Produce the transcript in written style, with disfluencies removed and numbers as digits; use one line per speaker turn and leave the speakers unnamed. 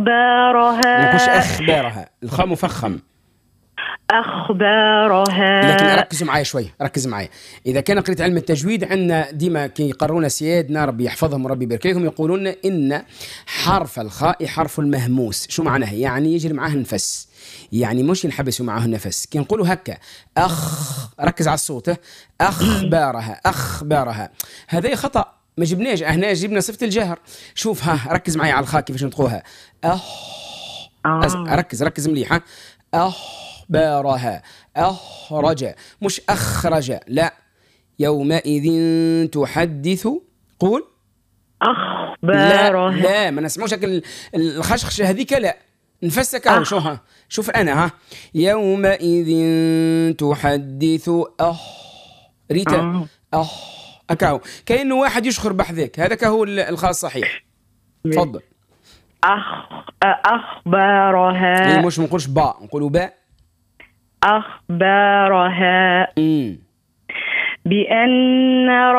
ما نقولش
أخبارها.
أخبارها، الخاء مفخم.
أخبارها.
لكن ركزوا معايا شوي، ركز معايا. اذا كان قريت علم التجويد عندنا ديما كي يقرونا سيادنا ربي يحفظهم وربي يبارك لهم يقولون ان حرف الخاء حرف المهموس. شو معناه؟ يعني يجري معاه النفس، يعني مش ينحبسوا معاه النفس. كي نقولوا هكا ركز على الصوت، اخبارها اخبارها، هذا خطا، ما جبناش هنا، جبنا صفه الجهر. شوف ها، ركز معايا على الخاء كيفاش نطقوها. ركز ركز مليح. أخبارها، أخرج، مش أخرج، لا. يومئذ تحدث، قول. لا
أخبارها.
لا، ما نسمعوش الخشخشة هذيك، لا. نفسك اهو، شو ها، شوف انا ها. يومئذ تحدث ريتا اكاو، كأنه واحد يشخر بحذاك، هذاك هو الخاء الصحيح. تفضل.
أخبارها.
مش ما نقولش باء، نقولوا باء.
أخبارها بأن